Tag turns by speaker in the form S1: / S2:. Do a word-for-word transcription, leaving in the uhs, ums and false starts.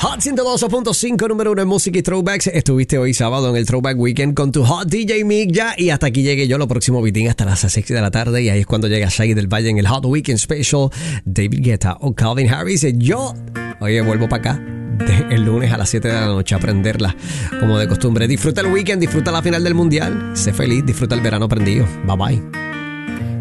S1: Hot ciento dos punto cinco, número uno en música y throwbacks. Estuviste hoy sábado en el Throwback Weekend con tu Hot D J Mick ya. Y hasta aquí llegué yo, lo próximo Vitín hasta las seis de la tarde. Y ahí es cuando llega Shaggy del Valle en el Hot Weekend Special. David Guetta o Calvin Harris. Yo, oye, vuelvo para acá de el lunes a las siete de la noche a aprenderla como de costumbre. Disfruta el weekend, disfruta la final del mundial. Sé feliz, disfruta el verano prendido. Bye bye.